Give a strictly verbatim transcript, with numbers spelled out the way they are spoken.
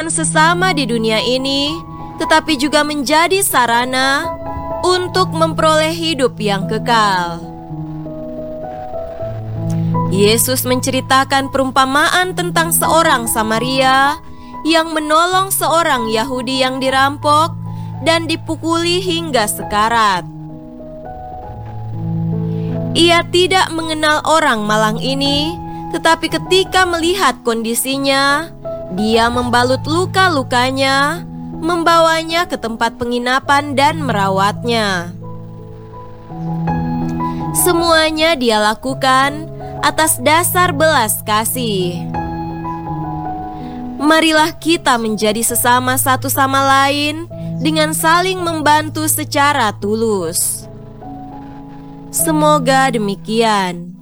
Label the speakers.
Speaker 1: bukan sesama di dunia ini, tetapi juga menjadi sarana untuk memperoleh hidup yang kekal. Yesus menceritakan perumpamaan tentang seorang Samaria yang menolong seorang Yahudi yang dirampok dan dipukuli hingga sekarat. Ia tidak mengenal orang malang ini, tetapi ketika melihat kondisinya, dia membalut luka-lukanya, membawanya ke tempat penginapan dan merawatnya. Semuanya dia lakukan atas dasar belas kasih. Marilah kita menjadi sesama satu sama lain dengan saling membantu secara tulus. Semoga demikian.